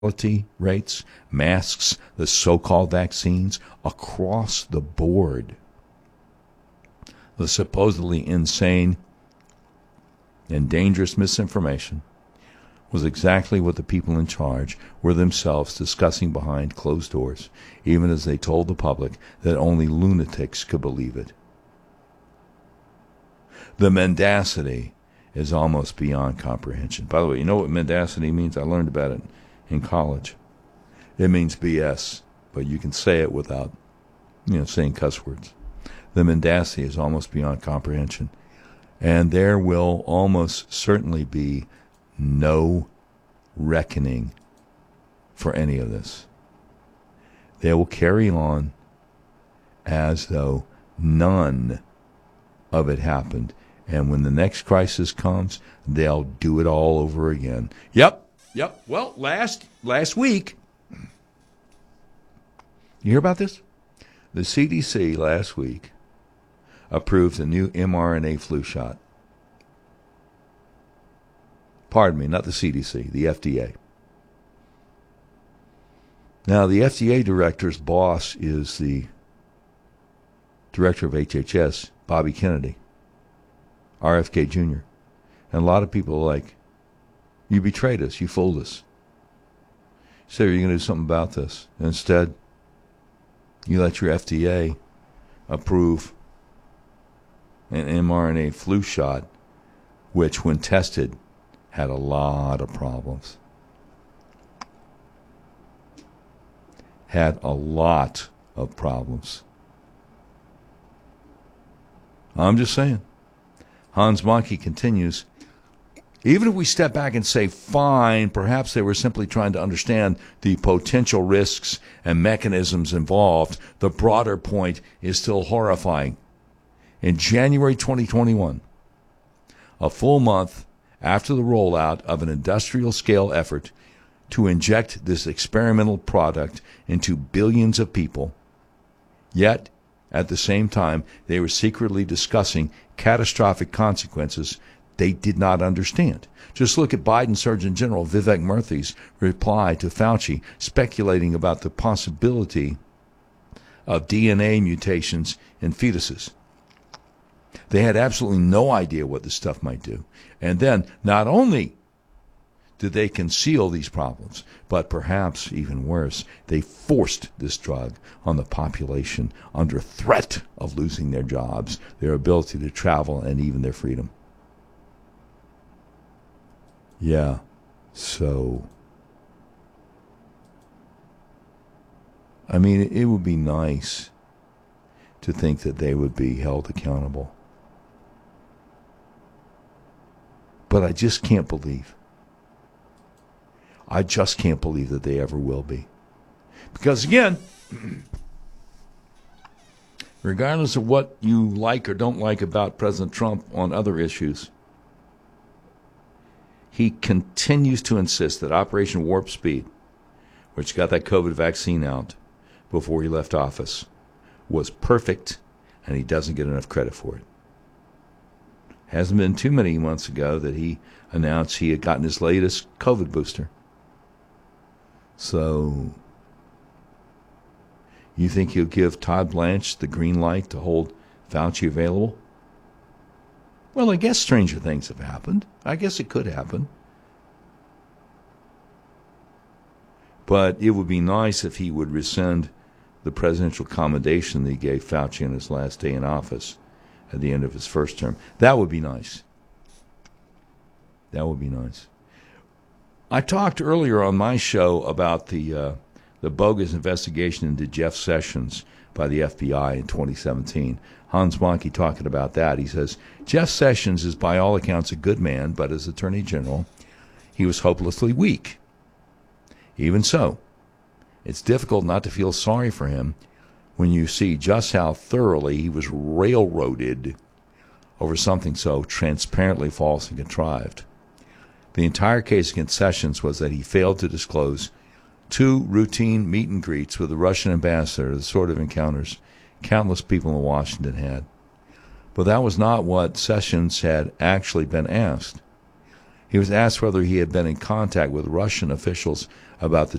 rates, masks, the so-called vaccines, across the board. The supposedly insane and dangerous misinformation was exactly what the people in charge were themselves discussing behind closed doors, even as they told the public that only lunatics could believe it. The mendacity is almost beyond comprehension. By the way, you know what mendacity means? I learned about it in college. It means BS, but you can say it without, saying cuss words. The mendacity is almost beyond comprehension. And there will almost certainly be no reckoning for any of this. They will carry on as though none of it happened. And when the next crisis comes, they'll do it all over again. Yep. Well, last week, you hear about this? The CDC last week approved a new mRNA flu shot. Pardon me, not the CDC, the FDA. Now, the FDA director's boss is the director of HHS, Bobby Kennedy, RFK Jr. And a lot of people are like, you betrayed us, you fooled us. You said you're going to do something about this. And instead, you let your FDA approve an mRNA flu shot, which, when tested, had a lot of problems. Had a lot of problems. I'm just saying. Hans Mahnke continues, even if we step back and say, fine, perhaps they were simply trying to understand the potential risks and mechanisms involved, the broader point is still horrifying. In January 2021, a full month after the rollout of an industrial-scale effort to inject this experimental product into billions of people, yet, at the same time, they were secretly discussing catastrophic consequences they did not understand. Just look at Biden Surgeon General Vivek Murthy's reply to Fauci, speculating about the possibility of DNA mutations in fetuses. They had absolutely no idea what this stuff might do. And then, not only did they conceal these problems, but perhaps even worse, they forced this drug on the population under threat of losing their jobs, their ability to travel, and even their freedom. Yeah, so, I mean, it would be nice to think that they would be held accountable. But I just can't believe. I just can't believe that they ever will be. Because again, regardless of what you like or don't like about President Trump on other issues, he continues to insist that Operation Warp Speed, which got that COVID vaccine out before he left office, was perfect, and he doesn't get enough credit for it. Hasn't been too many months ago that he announced he had gotten his latest COVID booster. So, you think he'll give Todd Blanche the green light to hold Fauci available? Well, I guess stranger things have happened. I guess it could happen. But it would be nice if he would rescind the presidential commendation that he gave Fauci on his last day in office at the end of his first term. That would be nice. That would be nice. I talked earlier on my show about the bogus investigation into Jeff Sessions by the FBI in 2017. Hans Mahnke talking about that. He says, Jeff Sessions is by all accounts a good man, but as Attorney General, he was hopelessly weak. Even so, it's difficult not to feel sorry for him when you see just how thoroughly he was railroaded over something so transparently false and contrived. The entire case against Sessions was that he failed to disclose 2 routine meet and greets with the Russian ambassador, the sort of encounters countless people in Washington had. But that was not what Sessions had actually been asked. He was asked whether he had been in contact with Russian officials about the